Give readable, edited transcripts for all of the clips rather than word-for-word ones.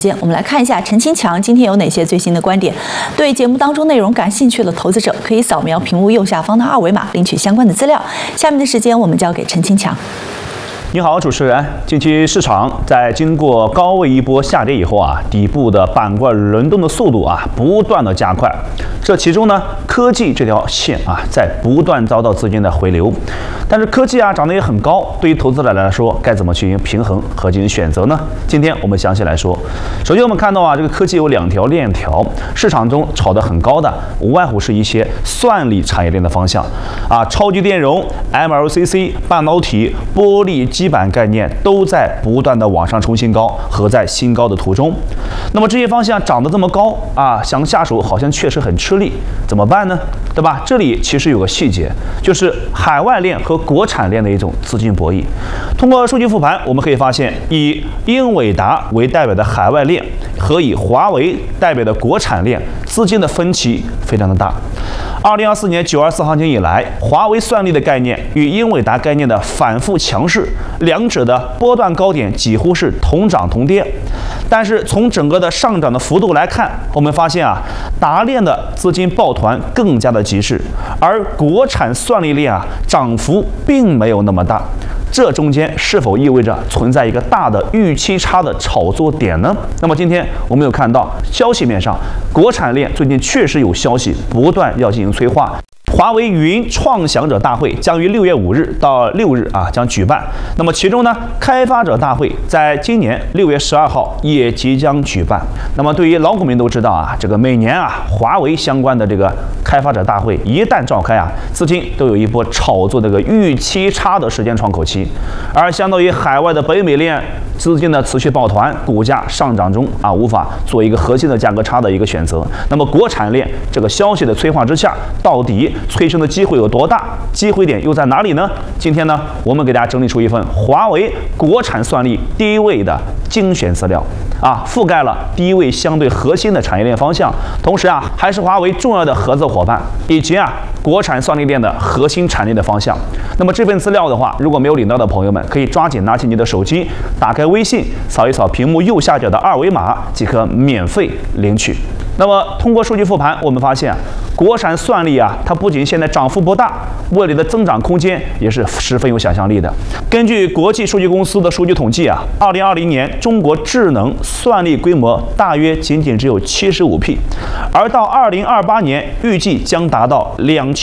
我们来看一下陈清强今天有哪些最新的观点。对节目当中内容感兴趣的投资者，可以扫描屏幕右下方的二维码领取相关的资料。下面的时间我们交给陈清强。 你好，主持人。近期市场在经过高位一波下跌以后啊，底部的板块轮动的速度啊不断的加快。这其中呢，科技这条线啊在不断遭到资金的回流。但是科技啊涨得也很高，对于投资者来说，该怎么去平衡和进行选择呢？今天我们详细来说。首先我们看到啊，这个科技有两条链条，市场中炒得很高的，无外乎是一些算力产业链的方向啊，超级电容、MLCC、半导体、玻璃基板概念都在不断的往上冲新高和在新高的途中。那么这些方向涨得这么高啊，想下手好像确实很吃力，怎么办呢？对吧？这里其实有个细节，就是海外链和国产链的一种资金博弈。通过数据复盘，我们可以发现，以英伟达为代表的海外链和以华为代表的国产链资金的分歧非常的大。2024年9月24行情以来，华为算力的概念与英伟达概念的反复强势，两者的波段高点几乎是同涨同跌。但是从整个的上涨的幅度来看，我们发现啊，达链的资金抱团更加的急势，而国产算力链啊涨幅并没有那么大。这中间是否意味着存在一个大的预期差的炒作点呢？那么今天我们有看到消息面上，国产链最近确实有消息不断要进行催化。华为云创想者大会将于6月5日到6日将举办。那么其中呢，开发者大会在今年6月12号也即将举办。那么对于老股民都知道啊，这个每年华为相关的这个开发者大会一旦召开资金都有一波炒作这个预期差的时间窗口期。而相对于海外的北美链资金的持续抱团，股价上涨中无法做一个核心的价格差的一个选择。那么国产链这个消息的催化之下，到底催生的机会有多大？机会点又在哪里呢？今天呢，我们给大家整理出一份华为国产算力第一位的精选资料覆盖了第一位相对核心的产业链方向，同时还是华为重要的合作伙伴，以及国产算力链的核心产业的方向。那么这份资料的话，如果没有领到的朋友们，可以抓紧拿起你的手机，打开微信，扫一扫屏幕右下角的二维码，即可免费领取。那么通过数据复盘，我们发现国产算力它不仅现在涨幅不大，未来的增长空间也是十分有想象力的。根据国际数据公司的数据统计2020年中国智能算力规模大约仅只有75P，而到2028年预计将达到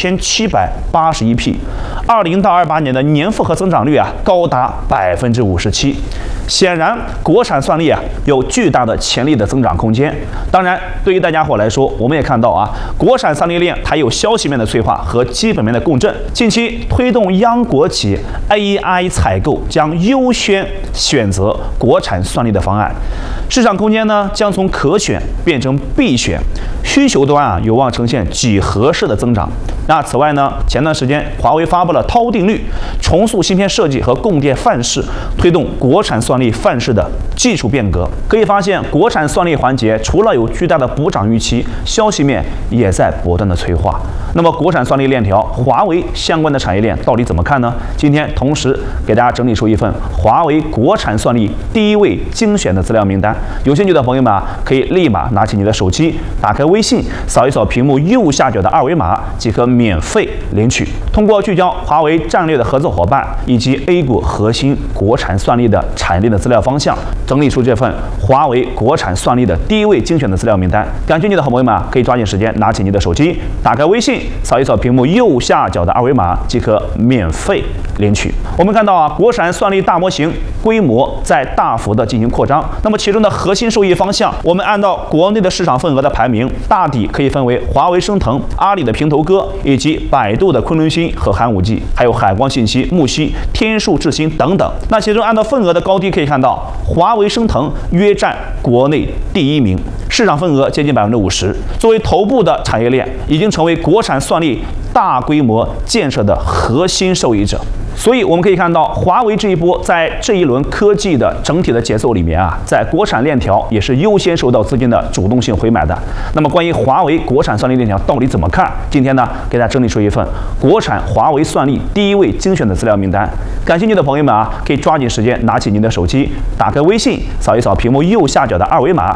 2781P，20到28年的年复合增长率高达57%。显然，国产算力有巨大的潜力的增长空间。当然，对于大家伙来说，我们也看到国产算力链它有消息面的催化和基本面的共振。近期推动央国企 AI 采购将优先选择国产算力的方案，市场空间呢将从可选变成必选，需求端有望呈现几何式的增长。那此外呢，前段时间华为发布了韬定律，重塑芯片设计和供电范式，推动国产算力范式的技术变革。可以发现，国产算力环节除了有巨大的补涨预期，消息面也在不断的催化。那么国产算力链条，华为相关的产业链到底怎么看呢？今天同时给大家整理出一份华为国产算力第一位精选的资料名单。有兴趣的朋友们可以立马拿起你的手机，打开微信，扫一扫屏幕右下角的二维码，即可免费领取。通过聚焦华为战略的合作伙伴以及 A 股核心国产算力的产业链的资料方向，整理出这份华为国产算力的第一位精选的资料名单。感兴趣的好朋友们可以抓紧时间拿起你的手机，打开微信，扫一扫屏幕右下角的二维码，即可免费领取。我们看到国产算力大模型规模在大幅的进行扩张。那么其中的核心受益方向，我们按照国内的市场份额的排名，大体可以分为华为升腾、阿里的平头哥，以及百度的昆仑新和寒武纪，还有海光信息、木犀、天数智新等等。那其中按照份额的高低可以看到，华为升腾约占国内第一名，市场份额接近50%。作为头部的产业链，已经成为国产算力大规模建设的核心受益者。所以我们可以看到，华为这一波在这一轮科技的整体的节奏里面在国产链条也是优先受到资金的主动性回买的。那么关于华为国产算力链条到底怎么看？今天呢，给大家整理出一份国产华为算力第一位精选的资料名单。感兴趣的朋友们可以抓紧时间拿起您的手机，打开微信，扫一扫屏幕右下角的二维码，